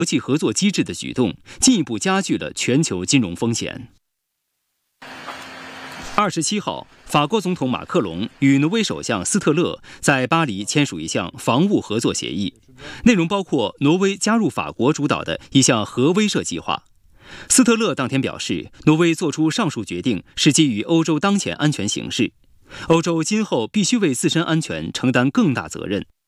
国际合作机制的举动，进一步加剧了全球金融风险。27号，法国总统马克龙与挪威首相斯特勒在巴黎签署一项防务合作协议，内容包括挪威加入法国主导的一项核威慑计划。斯特勒当天表示，挪威做出上述决定是基于欧洲当前安全形势，欧洲今后必须为自身安全承担更大责任。